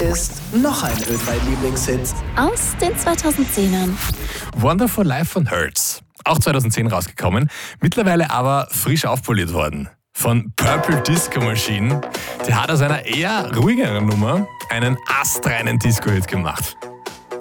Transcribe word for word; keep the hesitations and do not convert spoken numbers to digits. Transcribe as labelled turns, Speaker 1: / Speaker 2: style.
Speaker 1: ist noch ein Ö drei Lieblingshit
Speaker 2: aus den zweitausendzehnern.
Speaker 3: Wonderful Life von Hurts. Auch zweitausendzehn rausgekommen, mittlerweile aber frisch aufpoliert worden. Von Purple Disco Machine. Der hat aus einer eher ruhigeren Nummer einen astreinen Disco-Hit gemacht.